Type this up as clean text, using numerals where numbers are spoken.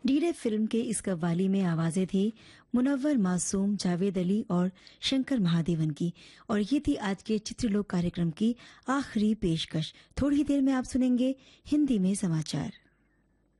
डीडे film के इस कव्वाली में आवाजें थी मुनव्वर मासूम, जावेद अली और शंकर महादेवन की। और ये थी आज के चित्रलोक कार्यक्रम की आखिरी पेशकश। थोड़ी देर में आप सुनेंगे हिंदी में समाचार।